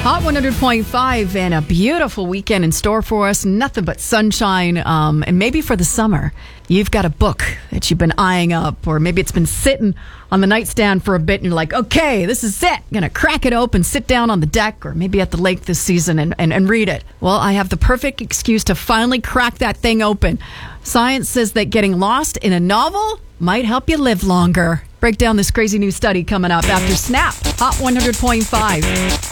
Hot 100.5 and a beautiful weekend in store for us. Nothing but sunshine. And maybe for the summer, you've got a book that you've been eyeing up, or maybe it's been sitting on the nightstand for a bit and you're like, okay, this is it. I'm going to crack it open, sit down on the deck or maybe at the lake this season and read it. Well, I have the perfect excuse to finally crack that thing open. Science says that getting lost in a novel might help you live longer. Break down this crazy new study coming up after Snap. Hot 100.5.